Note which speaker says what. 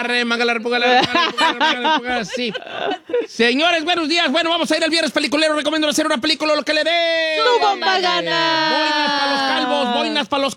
Speaker 1: remanga la repuga, sí. Señores, buenos días. Bueno, vamos a ir al viernes peliculero. Recomiendo hacer una película, lo que le dé.
Speaker 2: ¡Tu bomba gana!
Speaker 1: Boinas para los calvos, boinas para los